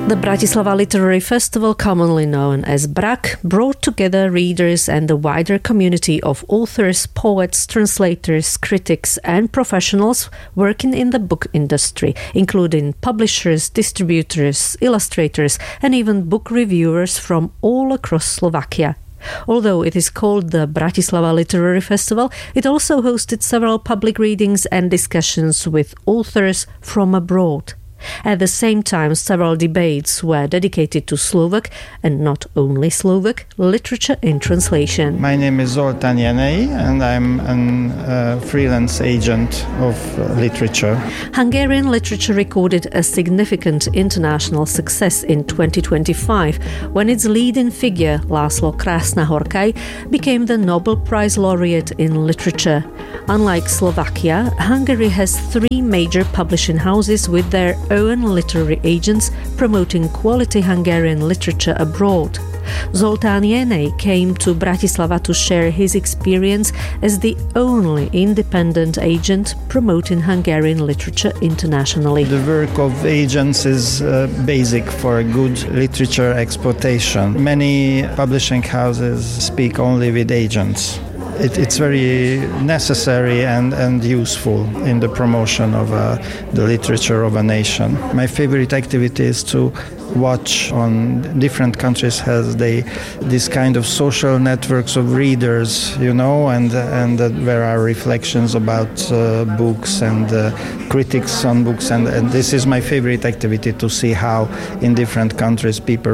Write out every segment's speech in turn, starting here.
The Bratislava Literary Festival, commonly known as BRAC, brought together readers and the wider community of authors, poets, translators, critics and professionals working in the book industry, including publishers, distributors, illustrators and even book reviewers from all across Slovakia. Although it is called the Bratislava Literary Festival, it also hosted several public readings and discussions with authors from abroad. At the same time, several debates were dedicated to Slovak, and not only Slovak, literature in translation. My name is Zoltán Jenei, and I'm a freelance agent of literature. Hungarian literature recorded a significant international success in 2025 when its leading figure, László Krásna-Horkai, became the Nobel Prize laureate in literature. Unlike Slovakia, Hungary has three major publishing houses with their own literary agents promoting quality Hungarian literature abroad. Zoltán Jenei came to Bratislava to share his experience as the only independent agent promoting Hungarian literature internationally. The work of agents is basic for a good literature exploitation. Many publishing houses speak only with agents. It's very necessary and useful in the promotion of the literature of a nation. My favorite activity is to watch on different countries has this kind of social networks of readers, and there are reflections about books and critics on books, and this is my favorite activity, to see how in different countries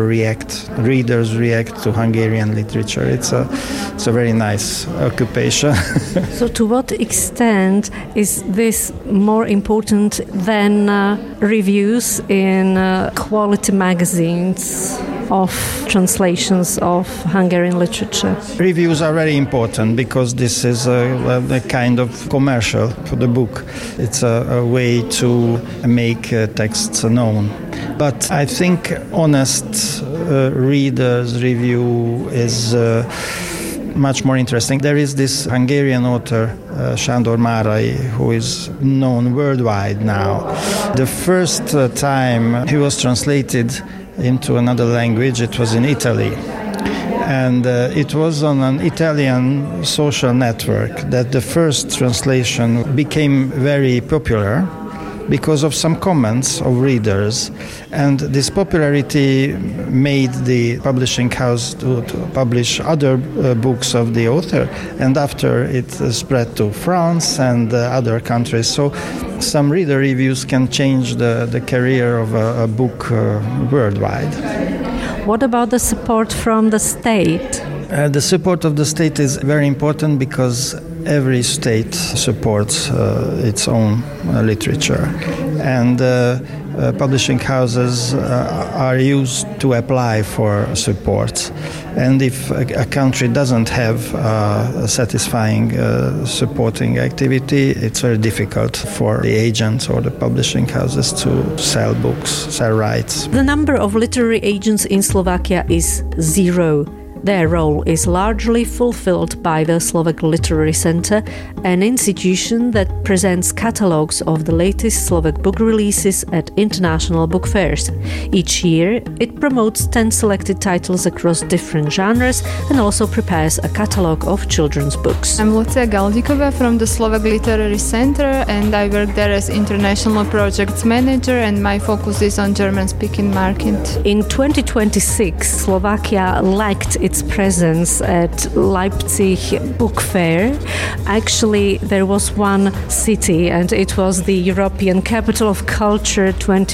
readers react to Hungarian literature. It's a very nice occupation. So to what extent is this more important than reviews in quality magazines of translations of Hungarian literature? Reviews are very important because this is a kind of commercial for the book. It's a way to make texts known. But I think honest readers' review is much more interesting. There is this Hungarian author, Sándor Márai, who is known worldwide now. The first time he was translated into another language, it was in Italy. And it was on an Italian social network that the first translation became very popular because of some comments of readers. And this popularity made the publishing house to publish other books of the author. And after it spread to France and other countries. So some reader reviews can change the career of a book worldwide. What about the support from the state? The support of the state is very important because every state supports its own literature, and publishing houses are used to apply for support. And if a country doesn't have a satisfying supporting activity, it's very difficult for the agents or the publishing houses to sell books, sell rights. The number of literary agents in Slovakia is 0. Their role is largely fulfilled by the Slovak Literary Center, an institution that presents catalogues of the latest Slovak book releases at international book fairs. Each year, it promotes 10 selected titles across different genres and also prepares a catalogue of children's books. I'm Lucia Galdikova from the Slovak Literary Center, and I work there as International Projects Manager, and my focus is on German-speaking market. In 2026, Slovakia lacked its presence at Leipzig Book Fair. Actually, there was one city, and it was the European Capital of Culture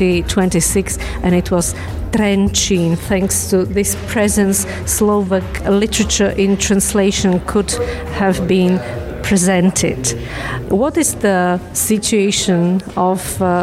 2026, and it was Trenčín. Thanks to this presence, Slovak literature in translation could have been presented. What is the situation of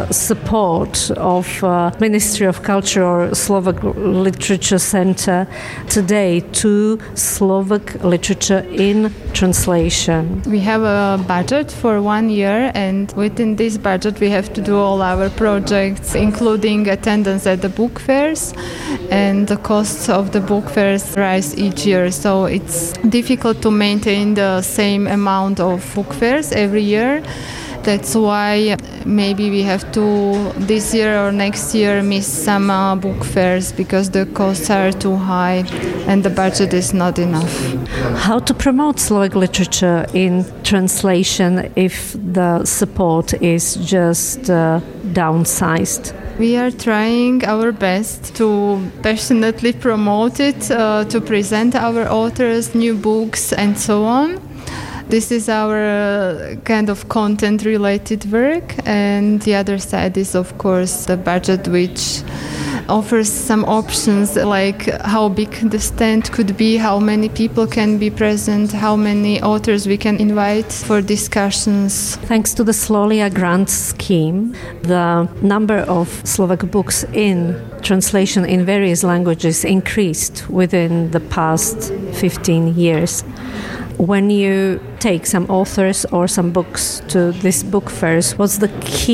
support of Ministry of Culture or Slovak Literature Center today to Slovak literature in translation? We have a budget for 1 year, and within this budget we have to do all our projects, including attendance at the book fairs, and the costs of the book fairs rise each year, so it's difficult to maintain the same amount of book fairs every year. That's why maybe we have to this year or next year miss some book fairs because the costs are too high and the budget is not enough. How to promote Slovak literature in translation if the support is just downsized? We are trying our best to passionately promote it, to present our authors, new books and so on. This is our kind of content-related work, and the other side is, of course, the budget, which offers some options like how big the stand could be, how many people can be present, how many authors we can invite for discussions. Thanks to the Slolia grant scheme, the number of Slovak books in translation in various languages increased within the past 15 years. When you take some authors or some books to these book fairs, what's the key